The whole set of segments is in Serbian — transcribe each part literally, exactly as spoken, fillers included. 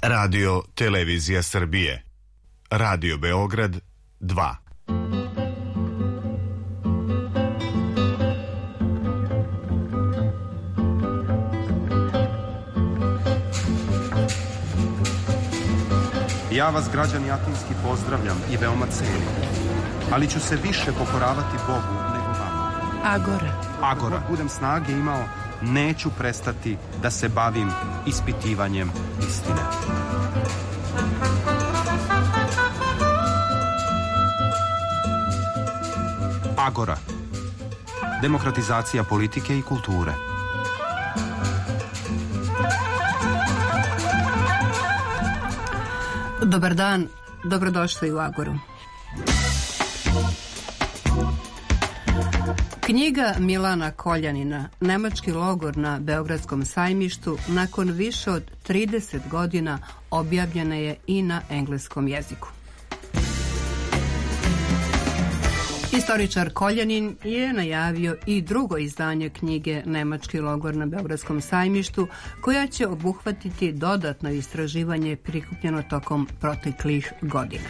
Radio Televizija Srbije. Radio Beograd dva. Ja vas, građani Atinski, pozdravljam i veoma cenim, ali ću se više pokoravati Bogu nego vama. Agora. Agora. Dok budem snage imao, neću prestati da se bavim ispitivanjem istine. Agora. Demokratizacija politike i kulture. Dobar dan, dobrodošli u Agoru. Knjiga Milana Koljanina, Nemački logor na Beogradskom sajmištu, nakon više od trideset godina objavljena je i na engleskom jeziku. Istoričar Koljanin je najavio i drugo izdanje knjige Nemački logor na Beogradskom sajmištu, koja će obuhvatiti dodatno istraživanje prikupljeno tokom proteklih godina.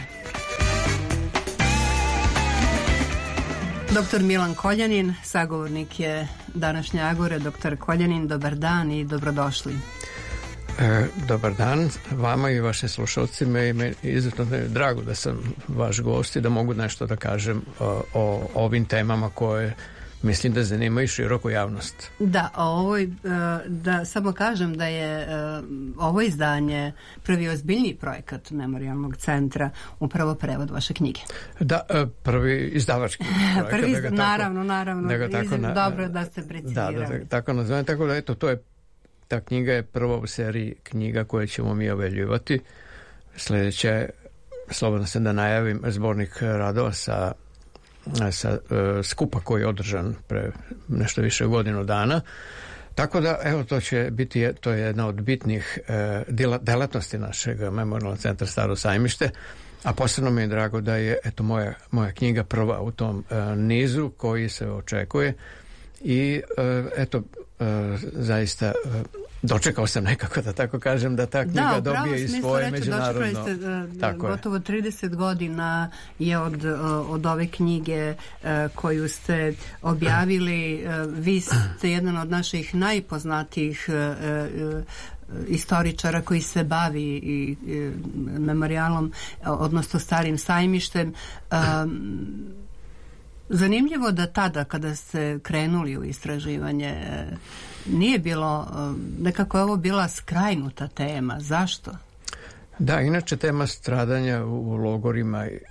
Doktor Milan Koljanin, sagovornik je današnje Agore. Doktor Koljanin, dobar dan i dobrodošli. E, dobar dan vama i vašim slušalcima, i me izuzetno je drago da sam vaš gost i da mogu nešto da kažem o, o ovim temama koje mislim da zanimaju široku javnost. Da, ovoj, da samo kažem da je ovo izdanje prvi ozbiljniji projekat Memorijalnog centra, upravo prevod vaše knjige. Da, prvi izdavački projekat. prvi, da ga naravno, tako, naravno. Da ga tako na, dobro da ste precizirali. Da, da, tako nazovem. Tako da, eto, to je, ta knjiga je prva u seriji knjiga koje ćemo mi objavljivati. Sljedeća je, slobodno sam da najavim, zbornik radova sa sa uh, skupa koji je održan pre nešto više godinu dana. Tako da, evo, to će biti, to je jedna od bitnih uh, delatnosti našeg Memorijalnog centra Staro sajmište, a posebno mi je drago da je, eto, moja, moja knjiga prva u tom uh, nizu koji se očekuje i, uh, eto, uh, zaista uh, dočekao sam nekako, da tako kažem, da ta knjiga da, dobije i svoje reći, međunarodno. Ste, uh, gotovo je. trideset godina je od, uh, od ove knjige uh, koju ste objavili. Uh, vi ste jedan od naših najpoznatijih uh, uh, istoričara koji se bavi i, i memorijalom, odnosno Starim sajmištem. Um, Zanimljivo da tada, kada ste krenuli u istraživanje, nije bilo, nekako je ovo bila skrajnuta tema. Zašto? Da, inače tema stradanja u, u logorima e,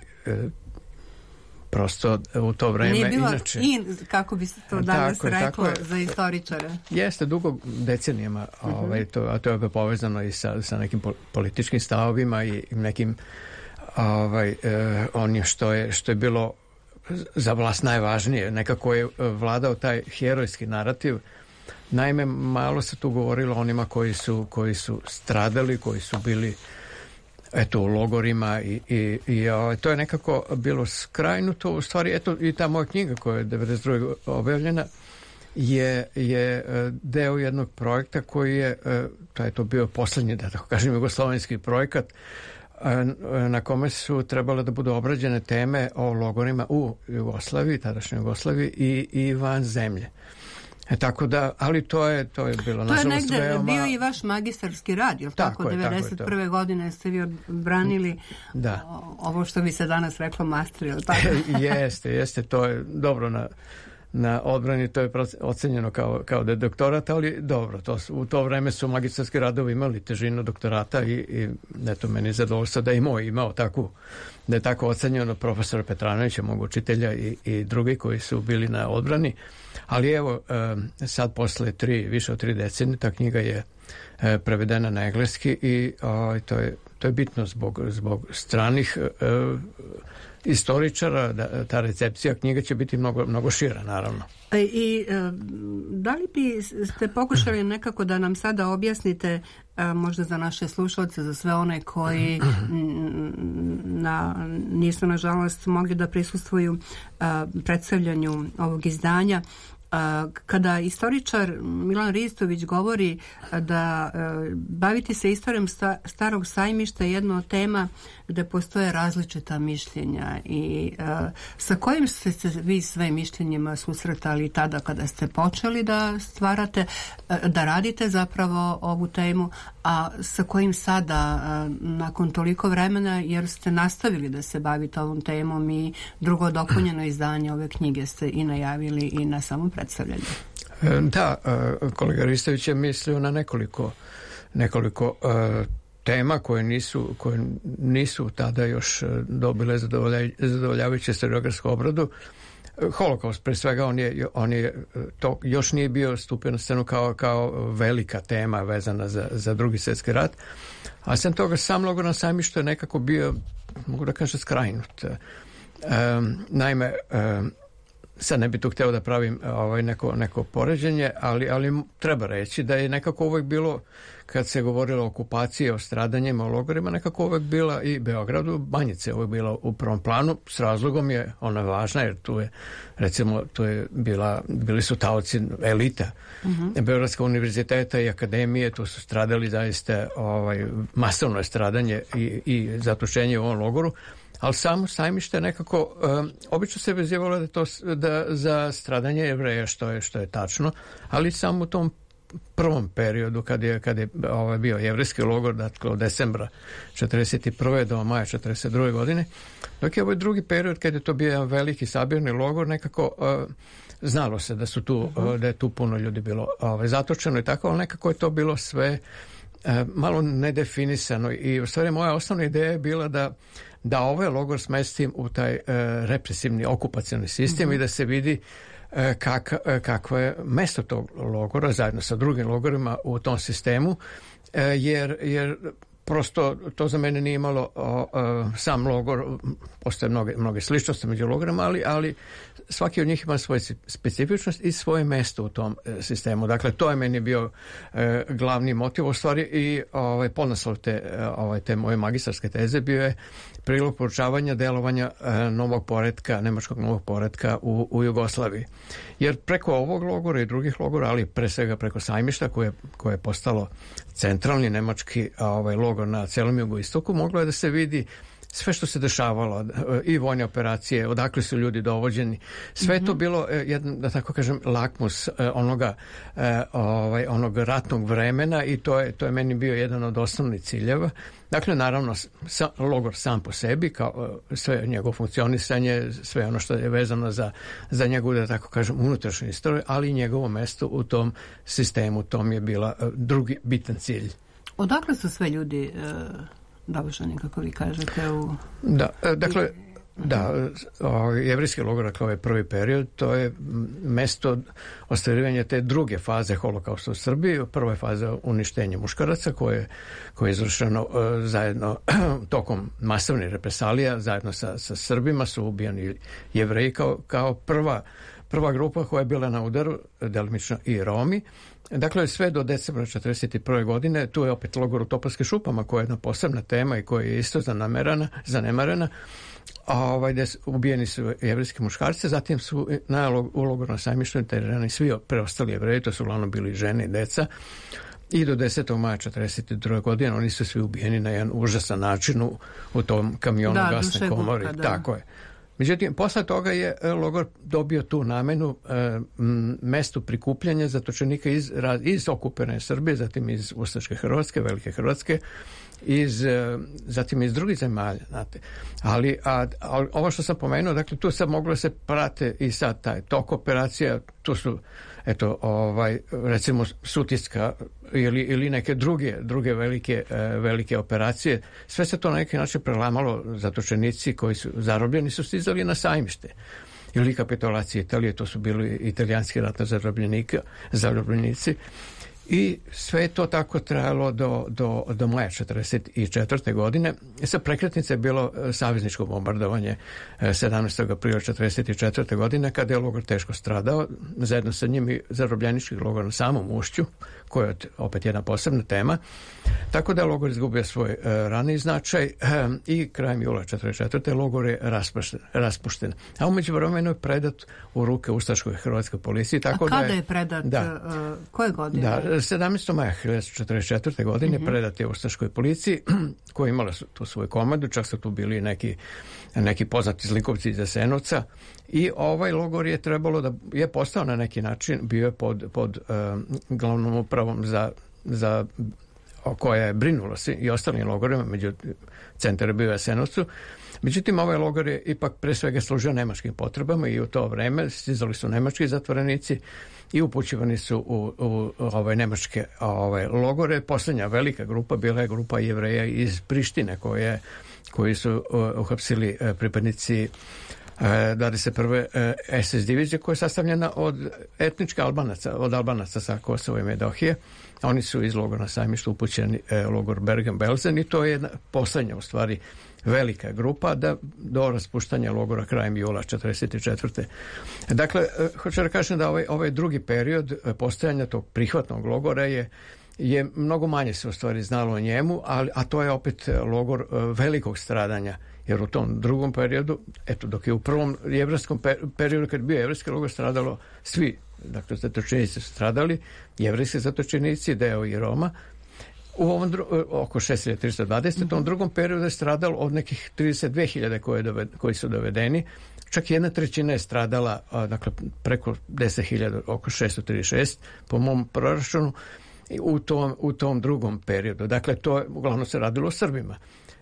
prosto u to vreme nije bilo inače, in, kako bi se to danas tako, reklo tako za istoričare. Jeste dugo decenijama, uh-huh. ovaj, to, a to je povezano i sa, sa nekim političkim stavovima i nekim ovaj, eh, onim što je, što je bilo za vlast najvažnije. Nekako je vladao taj herojski narativ. Naime, malo se tu govorilo o onima koji su, koji su stradali, koji su bili eto u logorima i, i, i o, to je nekako bilo skrajnuto. U stvari, eto, i ta moja knjiga koja je devedeset druge objavljena je, je deo jednog projekta koji je, to je to bio poslednji, da tako kažem, jugoslovenski projekat, na kome su trebale da budu obrađene teme o logorima u Jugoslaviji, tadašnjoj Jugoslaviji i, i van zemlje. E, tako da, ali to je, to je bilo to nažalost je negde veoma... bio i vaš magistarski rad, jel tako? tako je, devedeset prve tako je godine ste vi odbranili da. ovo što bi se danas reklo master, jel tako? jeste, jeste, to je dobro na, na odbrani, to je ocenjeno kao, kao da je doktorat, ali dobro, to su, u to vreme su magistarski radovi imali težinu doktorata i, i eto, meni je zadovoljstvo da i moj imao takvu, da je tako ocenjeno profesora Petranovića, mog učitelja i, i drugi koji su bili na odbrani. Ali evo, sad posle tri, više od tri decenije, ta knjiga je prevedena na engleski i o, to, je, to je bitno zbog, zbog stranih e, istoričara, da, ta recepcija knjiga će biti mnogo, mnogo šira, naravno. I da li bi ste pokušali nekako da nam sada objasnite, možda za naše slušalce, za sve one koji na, nisu nažalost mogli da prisustvuju predstavljanju ovog izdanja, Kada istoričar Milan Ristović govori da baviti se istorijom Starog sajmišta je jedna od tema gde postoje različita mišljenja i sa kojim ste se vi sve mišljenjima susretali tada kada ste počeli da stvarate, da radite zapravo ovu temu, a sa kojim sada nakon toliko vremena, jer ste nastavili da se bavite ovom temom i drugo dopunjeno izdanje ove knjige ste i najavili i na samom predstavljanju. Da, kolega Ristović je mislio na nekoliko nekoliko tema koje nisu, koje nisu tada još dobile zadovoljavajuću historiografsku obradu. Holokaust, pre svega, on je, on je to još nije bio stupio na scenu kao, kao velika tema vezana za, za drugi svjetski rat, a sem toga sam logor na sajmištu je nekako bio, mogu da kažem, skrajnut. Um, naime, um, sad ne bi tu hteo da pravim ovaj, neko, neko poređenje, ali, ali treba reći da je nekako uvek bilo, kad se govorilo o okupaciji, o stradanjima, o logorima, nekako uvek bila i Beogradu, Banjice uvek bila u prvom planu, s razlogom je ona važna, jer tu je, recimo, tu je bila, bili su taoci elita uh-huh. Beogradskog univerziteta i akademije, tu su stradali zaista ovaj, masovno je stradanje i, i zatočenje u ovom logoru. Ali samo sajmište nekako, um, obično se vezivalo da to da za stradanje Jevreja, što je što je tačno, ali samo u tom prvom periodu kad je kad je ovaj bio jevrejski logor, dakle od decembra četrdeset prve do maja četrdeset druge godine, dok je ovaj drugi period kad je to bio jedan veliki sabirni logor, nekako uh, znalo se da su tu uh, da je tu puno ljudi bilo ovaj zatočeno i tako, ali nekako je to bilo sve uh, malo nedefinisano i u stvari moja osnovna ideja je bila da da ovaj logor smestim u taj uh, represivni okupacioni sistem mm-hmm. i da se vidi uh, kak, uh, kakvo je mesto tog logora zajedno sa drugim logorima u tom sistemu, uh, jer, jer prosto to za mene nije imalo uh, uh, sam logor, postoje mnoge, mnoge sličnosti među logorima, ali, ali svaki od njih ima svoju specifičnost i svoje mesto u tom uh, sistemu. Dakle, to je meni bio uh, glavni motiv u stvari i ovaj, podnaslov te, uh, ovaj, te moje magistarske teze bio je prilog poručavanja delovanja e, novog poretka, nemačkog novog poretka u, u Jugoslaviji. Jer preko ovog logora i drugih logora, ali pre svega preko sajmišta koje, koje je postalo centralni nemački ovaj, logor na celom jugoistoku, moglo je da se vidi sve što se dešavalo i vojne operacije, odakle su ljudi dovođeni. Sve mm-hmm. to bilo jedan, da tako kažem, lakmus onoga ovaj, onog ratnog vremena i to je, to je meni bio jedan od osnovnih ciljeva. Dakle, naravno, sa, logor sam po sebi, kao sve njegovo funkcionisanje, sve ono što je vezano za, za njegovu, da tako kažem, unutrašnju istoriju, ali i njegovo mesto u tom sistemu, tom je bila drugi bitan cilj. Odakle su sve ljudi uh... dovoženi, kako vi kažete, u... Da, dakle, da, jevrejski logor, dakle, ovaj prvi period, to je mesto ostvarivanja te druge faze holokausta u Srbiji. Prva je faza uništenja muškaraca, koje, koje je izvršeno uh, zajedno tokom masovnih represalija, zajedno sa, sa Srbima su ubijani Jevreji kao, kao prva, prva grupa koja je bila na udaru, delimično i Romi. Dakle, sve do decembra četrdeset prve godine, tu je opet logor u Topovskim šupama, koja je jedna posebna tema i koja je isto zanemarena, zanemarena. A ovaj, gde ubijeni su jevrejski muškarci, zatim su na u logoru na sajmištu intervirani svi preostali Jevreji, to su uglavnom bili žene i deca. I do desetog maja četrdeset druge godine oni su svi ubijeni na jedan užasan način u, u tom kamionu da, gasne komori. Da. Tako je. Međutim, posle toga je logor dobio tu namenu e, mesto prikupljanja zatočenika iz, iz okupirane Srbije, zatim iz Ustaške Hrvatske, Velike Hrvatske, iz, e, zatim iz drugih zemalja, znate. Ali, a, a ovo što sam pomenuo, dakle, tu sad moglo se prate i sad taj tok operacija, tu su, eto, ovaj, recimo Sutjeska ili, ili neke druge, druge velike, e, velike operacije, sve se to na neki način prelamalo, zatočenici koji su zarobljeni su stizali na sajmište. Ili kapitulacije Italije, to su bili italijanski ratni zarobljenici. I sve je to tako trajalo do, do, do maja četrdeset četvrte. godine. Sa prekretnice je bilo savezničko bombardovanje sedamnaestog aprila četrdeset četvrte. godine, kada je logor teško stradao, zajedno sa njim i zarobljenički logor na samom Ušću, koja je opet jedna posebna tema. Tako da je logor izgubio svoj uh, raniji značaj uh, i krajem jula četrdeset četvrte. logor je raspušten. raspušten. A umeđu vremenu je predat u ruke ustaškoj hrvatskoj policiji. Tako A kada da je, je predat? Da, uh, koje godine? Da, sedamnaestog maja četrdeset četvrte. godine mm-hmm. predat je ustaškoj policiji koja imala tu svoju komadu, čak su tu bili neki, neki poznati zlikovci iz Jasenovca i ovaj logor je trebalo da je postao na neki način, bio je pod, pod um, glavnom upravom za, za koja je brinula se i ostalim logorima, među centar je bio u Jasenovcu. Međutim, ovaj logor je ipak pre svega služio nemačkim potrebama i u to vreme stizali su nemački zatvorenici i upućivani su u, u ove nemačke ove logore. Posljednja velika grupa bila je grupa Jevreja iz Prištine koje, koji su uhapsili pripadnici dvadeset prve es es divizije koja je sastavljena od etničke Albanaca, od Albanaca sa Kosova i Metohije. Oni su iz logora na Sajmištu upućeni logor Bergen-Belsen i to je jedna poslednja u stvari velika grupa da do raspuštanja logora krajem jula četrdeset četvrte. Dakle, hoću da kažem da ovaj, ovaj drugi period postojanja tog prihvatnog logora je je mnogo manje se u stvari znalo o njemu, ali, a to je opet logor velikog stradanja, jer u tom drugom periodu, eto, dok je u prvom jevrejskom periodu, kad je bio jevrejski logor, stradalo svi, dakle, zatočenici su stradali, jevrejski zatočenici, deo i Roma, u ovom dru, oko šest hiljada tristo dvadeset. Mm-hmm. U tom drugom periodu je stradalo od nekih trideset dve hiljade koje doved, koji su dovedeni, čak jedna trećina je stradala, dakle, preko deset hiljada, oko šesto trideset šest, po mom proračunu, u tom, u tom drugom periodu. Dakle, to uglavnom se radilo o Srbima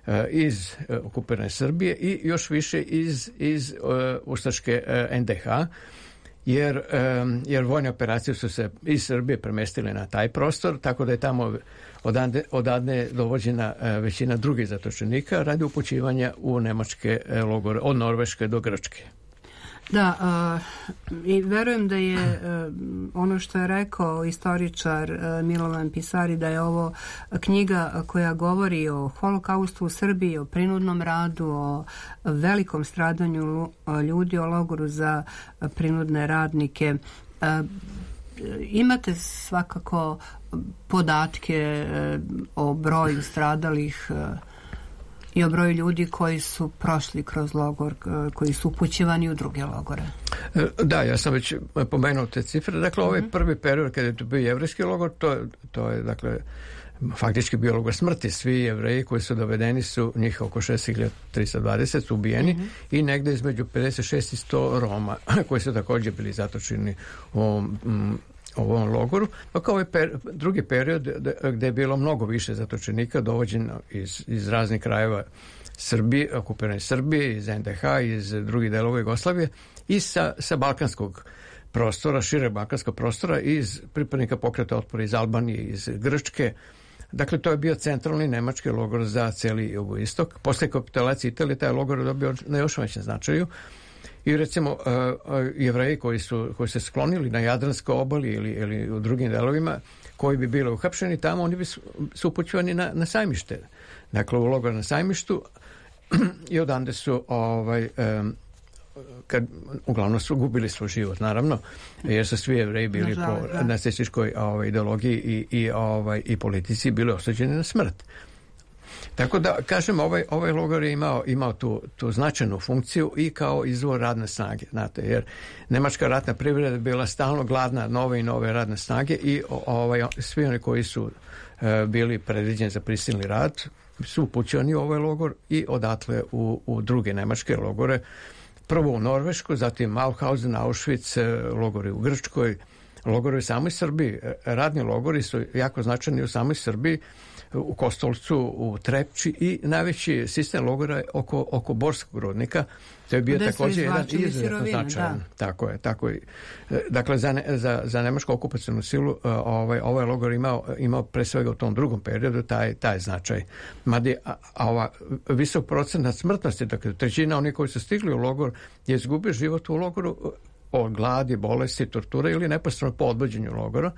iz okupirane Srbije i još više iz, iz uh, ustaške uh, en de ha, jer, um, jer vojne operacije su se iz Srbije premestile na taj prostor, tako da je tamo odande, odadne dovođena uh, većina drugih zatočenika radi upućivanja u nemačke uh, logore, od Norveške do Grčke. Da, uh, i verujem da je uh, ono što je rekao istoričar uh, Milovan Pisari, da je ovo knjiga koja govori o holokaustu u Srbiji, o prinudnom radu, o velikom stradanju ljudi, o logoru za prinudne radnike. Uh, imate svakako podatke uh, o broju stradalih uh, i o broju ljudi koji su prošli kroz logor, koji su upućivani u druge logore. Da, ja sam već pomenuo te cifre. Dakle, ovaj mm-hmm. prvi period kada je to bio jevrejski logor, to, to je, dakle, faktički bio logor smrti. Svi Jevreji koji su dovedeni su, njih oko šest hiljada tristo dvadeset su ubijeni mm-hmm. i negde između pedeset šest i sto Roma koji su također bili zatočeni u ovom u ovom logoru, pa kao ovaj per, drugi period gde je bilo mnogo više zatočenika dovođeno iz, iz raznih krajeva Srbije, okupirane Srbije, iz en de ha, iz drugih delova Jugoslavije i sa, sa balkanskog prostora, šire balkanskog prostora, iz pripadnika pokreta otpora iz Albanije, iz Grčke. Dakle, to je bio centralni nemački logor za cijeli jugoistok. Posle kapitulacije Italije taj logor je dobio na još većem značaju. I recimo uh, Jevreji koji su koji se sklonili na Jadranskoj obali ili, ili u drugim delovima koji bi bili uhapšeni tamo, oni bi su, su upućivani na, na Sajmište. Dakle, u logor na Sajmištu i odande su ovaj, um, kad, uglavnom su gubili svoj život, naravno, jer su svi Jevreji bili Nažal, po da. nacističkoj ovaj, ideologiji i, i, ovaj, i politici bili osuđeni na smrt. Tako da, kažem, ovaj, ovaj logor je imao, imao tu, tu značajnu funkciju i kao izvor radne snage, znate, jer nemačka ratna privreda je bila stalno gladna nove i nove radne snage i ovaj, svi oni koji su e, bili predviđeni za prisilni rad su upućeni u ovaj logor i odatle u, u druge nemačke logore, prvo u Norvešku, zatim Mauthausen, Auschwitz, logori u Grčkoj, logori u samoj Srbiji. Radni logori su jako značajni u samoj Srbiji, u Kostolcu, u Trepči i najveći sistem logora je oko, oko Borskog rudnika. To je bio Gde također jedan izuzetno značajan. Da. Tako je, tako je. Dakle, za, ne, za, za nemačku okupacionu silu ovaj, ovaj logor imao, imao pre svega u tom drugom periodu taj, taj značaj. Mada a, a ova visok procenat smrtnosti, dakle, trećina onih koji su stigli u logor je izgubio život u logoru od gladi, bolesti, torture ili neposredno po odvođenju logora.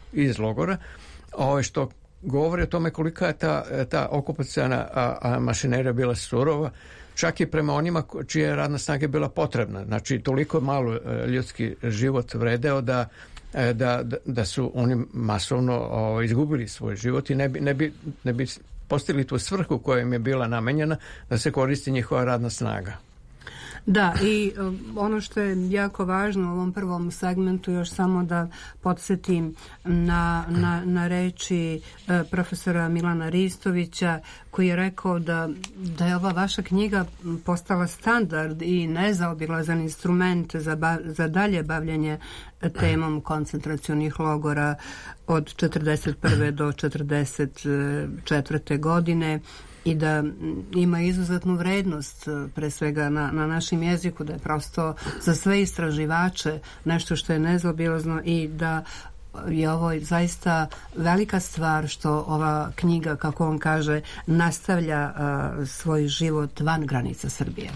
iz logora, ovaj, što govori o tome kolika je ta, ta okupaciona mašinerija bila surova, čak i prema onima čija je radna snaga bila potrebna. Znači, toliko malo ljudski život vredeo da, da, da su oni masovno o, izgubili svoj život i ne bi, ne bi, ne bi postigli tu svrhu koja im je bila namenjena da se koristi njihova radna snaga. Da, i ono što je jako važno u ovom prvom segmentu, još samo da podsjetim na, na, na reči e, profesora Milana Ristovića, koji je rekao da, da je ova vaša knjiga postala standard i nezaobilazan instrument za, ba, za dalje bavljanje temom koncentracionih logora od četrdeset prve do četrdeset četvrte godine, i da ima izuzetnu vrednost pre svega na, na našem jeziku, da je prosto za sve istraživače nešto što je nezaobilazno i da je ovo zaista velika stvar što ova knjiga, kako on kaže, nastavlja uh, svoj život van granica Srbije.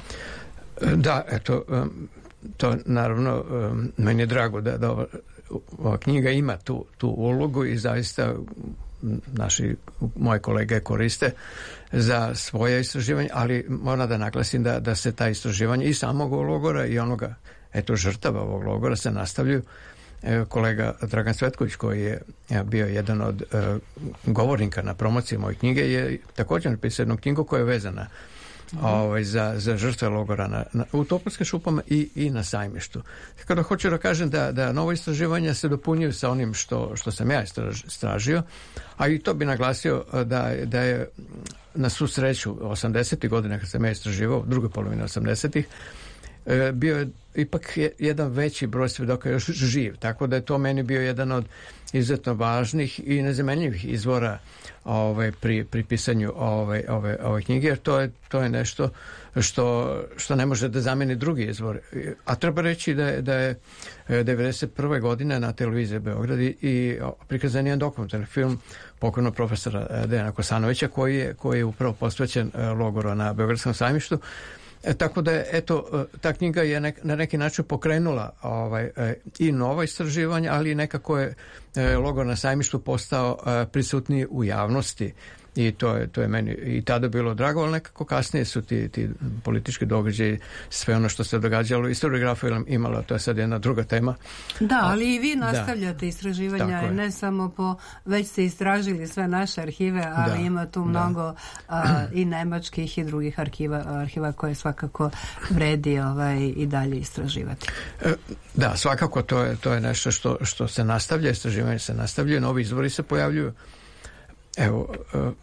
Da, eto, to naravno meni je drago da, da ova, ova knjiga ima tu, tu ulogu i zaista naši, moje kolege koriste za svoje istraživanje, ali moram da naglasim da, da se ta istraživanja i samog logora i onoga, eto, žrtava ovog logora se nastavljaju. Evo, kolega Dragan Cvetković, koji je bio jedan od uh, govornika na promociji moje knjige, je također napisao jednu knjigu koja je vezana mm-hmm. ovaj, za, za žrtve logora na, na, u Topovskim šupama i, i na Sajmištu. Tako da hoću da kažem da, da novo istraživanja se dopunjuju sa onim što, što sam ja istraž, istražio, a i to bi naglasio da, da je na svu sreću osamdesetih godina kad sam ja istraživao, u drugoj polovini osamdesetih, bio je ipak jedan veći broj svedoka još živ, tako da je to meni bio jedan od izuzetno važnih i nezamenljivih izvora ovaj, pri, pri pisanju ove, ove, ove knjige, jer to je, to je nešto što, što ne može da zameni drugi izvor. A treba reći da je, da je devedeset prve godine na televiziji Beograd i prikazan jedan dokumentarni film pokojnog profesora Dejana Kosanovića koji je, koji je upravo posvećen logoru na Beogradskom Sajmištu. E, tako da je, eto, ta knjiga je nek, na neki način pokrenula ovaj, e, i nova istraživanja, ali i nekako je e, logor na Sajmištu postao e, prisutniji u javnosti i to je, to je meni i tada bilo drago, ali nekako kasnije su ti, ti politički događaji, sve ono što se događalo, historiografija imala, to je sad jedna druga tema. Da, ali i vi nastavljate da. istraživanja, ne samo po, već ste istražili sve naše arhive, ali da. ima tu mnogo a, i nemačkih i drugih arhiva, arhiva koje svakako vredi ovaj, i dalje istraživati. Da, svakako to je, to je nešto što, što se nastavlja, istraživanje se nastavljaju, novi izvori se pojavljuju. Evo,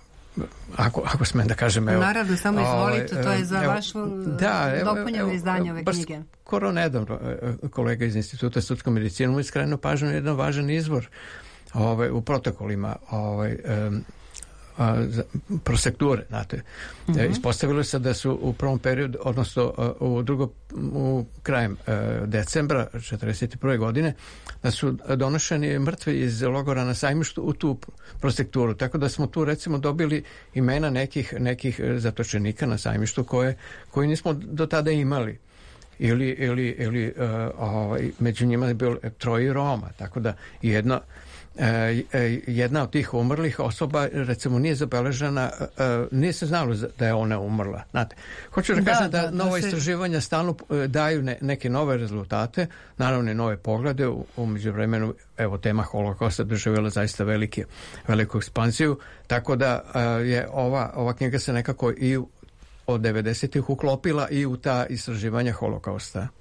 ako, ako smem da kažem, evo, naravno, samo izvolite, ovaj, to je za evo, vašu da, dopunjeno izdanje ove knjige. Skoro nedavno kolega iz Instituta sudskom medicinu mi skrenuo pažnju na jedan važan izvor ovaj, u protokolima ovaj, um, a, za prosekture, znate. Mm-hmm. Ispostavilo se da su u prvom periodu, odnosno u drugo, u krajem uh, decembra četrdeset prve godine, da su donošeni mrtvi iz logora na Sajmištu u tu prosekturu. Tako da smo tu recimo dobili imena nekih, nekih zatočenika na Sajmištu koje, koje nismo do tada imali. Ili, ili, ili uh, ovaj, među njima je bilo troje Roma. Tako da jedno E, jedna od tih umrlih osoba recimo nije zabeležena, e, nije se znalo da je ona umrla. Znate, hoću da, da kažem da, da nova da se... istraživanja stalno daju ne, neke nove rezultate, naravno i nove poglede. U, u međuvremenu, evo, tema Holokausta doživjela zaista velike, veliku ekspanziju, tako da e, je ova, ova knjiga se nekako i od devedesetih uklopila i u ta istraživanja Holokausta.